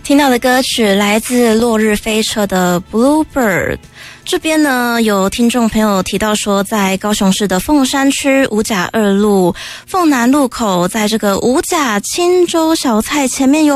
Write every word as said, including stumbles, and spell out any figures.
听到的歌曲来自落日飞车的 Bluebird。 这边呢有听众朋友提到说，在高雄市的凤山区五甲二路凤南路口，在这个五甲青州小菜前面有